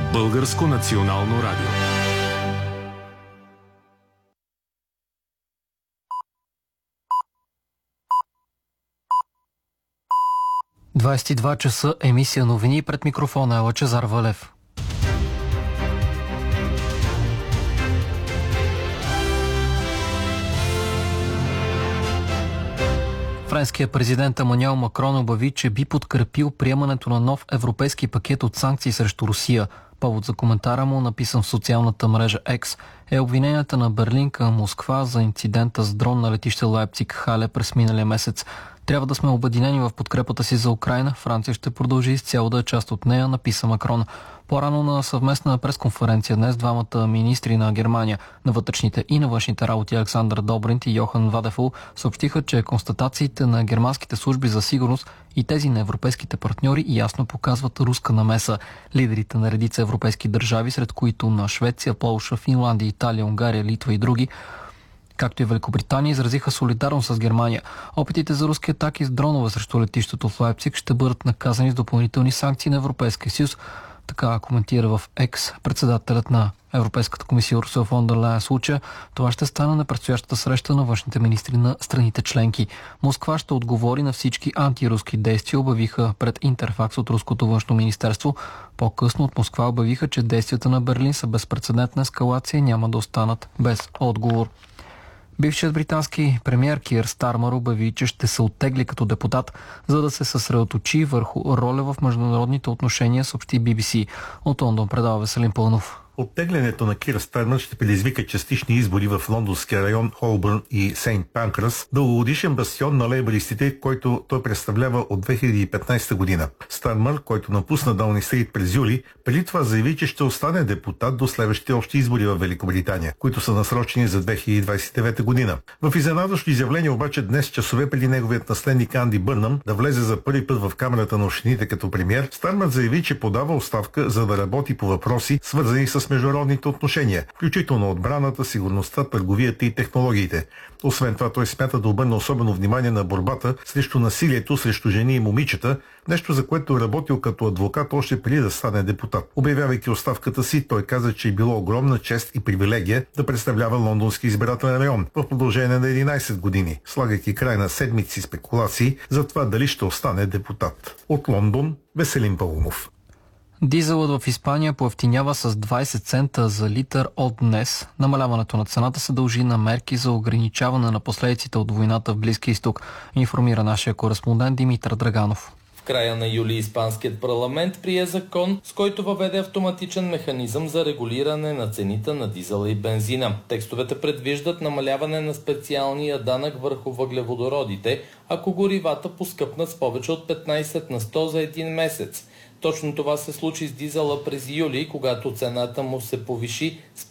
Българско национално радио. Двадесет и два часа, емисия новини, пред микрофона е Лъчезар Валев. Френският президент Емануел Макрон обяви, че би подкрепил приемането на нов европейски пакет от санкции срещу Русия. Повод за коментара му, написан в социалната мрежа X, е обвиненията на Берлин към Москва за инцидента с дрон на летище Лайпциг-Хале през миналия месец. Трябва да сме обединени в подкрепата си за Украйна. Франция ще продължи изцяло да е част от нея, написа Макрон. По-рано на съвместна пресконференция днес двамата министри на Германия, на вътрешните и на външните работи Александър Добринт и Йохан Вадефул съобщиха, че констатациите на германските служби за сигурност и тези на европейските партньори ясно показват руска намеса. Лидерите на редица европейски държави, сред които на Швеция, Полша, Финландия, Италия, Унгария, Литва и други, както и Великобритания, изразиха солидарност с Германия. Опитите за руски атаки с дронове срещу летището в Лайпциг ще бъдат наказани с допълнителни санкции на Европейския съюз. Така коментира в Екс председателят на Европейската комисия Урсула фон дер Лайен. Случая това ще стане на предстоящата среща на външните министри на страните членки. Москва ще отговори на всички антируски действия, обявиха пред Интерфакс от Руското външно министерство. По-късно от Москва обявиха, че действията на Берлин са безпрецедентна ескалация и няма да останат без отговор. Бившият британски премиер Кир Стармър обяви, че ще се оттегли като депутат, за да се съсредоточи върху роля в международните отношения, съобщи BBC. От Лондон предава Веселин Пълнов. Оттеглянето на Кир Стармър ще предизвика частични избори в лондонския район Холбърн и Сейнт Панкрас, дългогодишен бастион на лейбористите, който той представлява от 2015 година. Стармър, който напусна Дауни Стрит през юли, преди това заяви, че ще остане депутат до следващите общи избори в Великобритания, които са насрочени за 2029 година. В изненадващо изявление обаче днес, часове преди неговият наследник Анди Бърнъм да влезе за първи път в Камерата на общините като премиер, Стармър заяви, че подава оставка, за да работи по въпроси, свързани с международните отношения, включително отбраната, сигурността, търговията и технологиите. Освен това, той смята да обърне особено внимание на борбата срещу насилието срещу жени и момичета, нещо за което е работил като адвокат още преди да стане депутат. Обявявайки оставката си, той каза, че е било огромна чест и привилегия да представлява лондонски избирателен район в продължение на 11 години, слагайки край на седмици спекулации за това дали ще остане депутат. От Лондон, Веселин Пълнов. Дизелът в Испания поевтинява с 20 цента за литър от днес. Намаляването на цената се дължи на мерки за ограничаване на последиците от войната в Близкия изток, информира нашия кореспондент Димитър Драганов. В края на юли Испанският парламент прие закон, с който въведе автоматичен механизъм за регулиране на цените на дизела и бензина. Текстовете предвиждат намаляване на специалния данък върху въглеводородите, ако горивата поскъпнат с повече от 15 на 100 за един месец. Точно това се случи с дизела през юли, когато цената му се повиши с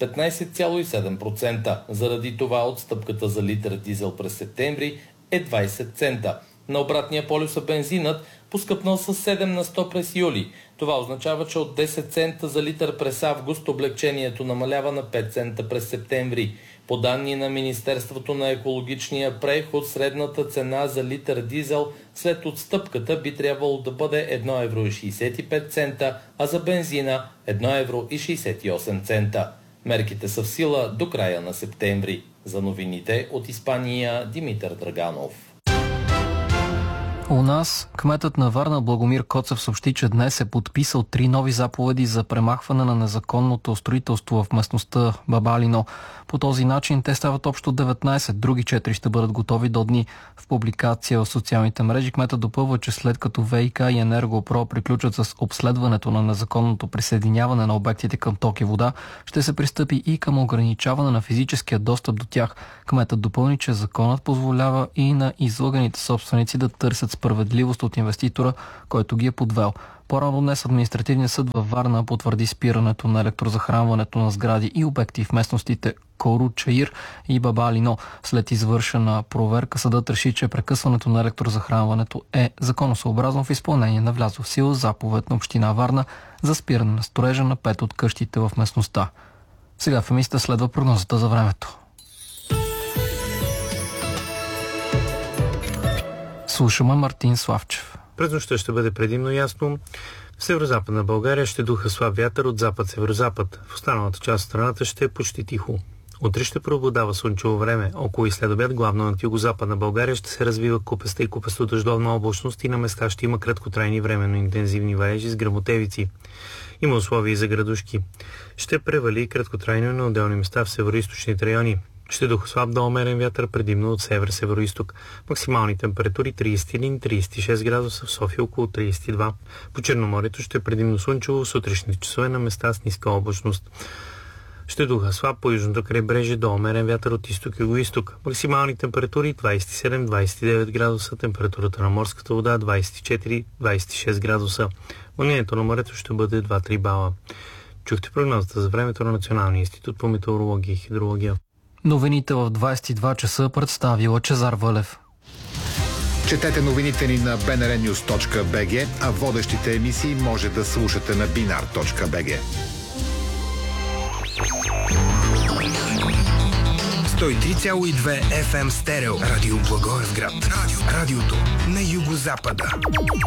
15,7%. Заради това отстъпката за литър дизел през септември е 20 цента. На обратния полюса бензинът поскъпнал с 7 на 100 през юли. Това означава, че от 10 цента за литър през август облегчението намалява на 5 цента през септември. По данни на Министерството на екологичния преход, средната цена за литър дизел след отстъпката би трябвало да бъде 1,65 евро, а за бензина 1,68 евро. Мерките са в сила до края на септември. За новините от Испания, Димитър Драганов. У нас кметът на Варна Благомир Коцев съобщи, че днес е подписал 3 нови заповеди за премахване на незаконното строителство в местността Бабалино. По този начин те стават общо 19, други 4 ще бъдат готови до дни. В публикация в социалните мрежи кметът допълва, че след като ВиК и Енергопро приключат с обследването на незаконното присъединяване на обектите към ток и вода, ще се пристъпи и към ограничаване на физическия достъп до тях. Кметът допълни, че законът позволява и на излъганите собственици да търсят справедливост от инвеститора, който ги е подвел. По-рано днес Административният съд във Варна потвърди спирането на електрозахранването на сгради и обекти в местностите Кору Чаир и Бабалино. След извършена проверка съдът реши, че прекъсването на електрозахранването е законосъобразно в изпълнение на влязла в сила заповед на община Варна за спиране на строежа на 5 от къщите в местността. Сега в емисията следва прогнозата за времето. Слушаме Мартин Славчев. През нощта ще бъде предимно ясно. В северо-западна България ще духа слаб вятър от запад-северозапад. В останалата част от страната ще е почти тихо. Утре ще преобладава слънчево време. Около и след обяд главно над югозападна България ще се развива купеста и купесто-дъждовна облачност и на места ще има краткотрайни временно интензивни валежи с гръмотевици. Има условия и за градушки. Ще превали краткотрайно на отделни места в североизточните райони. Ще духа слаб до умерен вятър, предимно от север-североизток. Максимални температури 31-36 градуса, в София около 32. По Черноморието ще е предимно слънчево, сутрешните часове на места с ниска облачност. Ще духа слаб по южното крайбрежие до умерен вятър от изток и югоизток. Максимални температури 27-29 градуса, температурата на морската вода 24-26 градуса. Вълнението на морето ще бъде 2-3 бала. Чухте прогнозата за времето на Националния институт по метеорология и хидрология. Новините в 22 часа представи Лъчезар Вълев. Четете новините ни на bnrnews.bg, а водещите емисии може да слушате на binar.bg. 103,2 FM стерео. Радио Благоевград. Радиото на югозапада.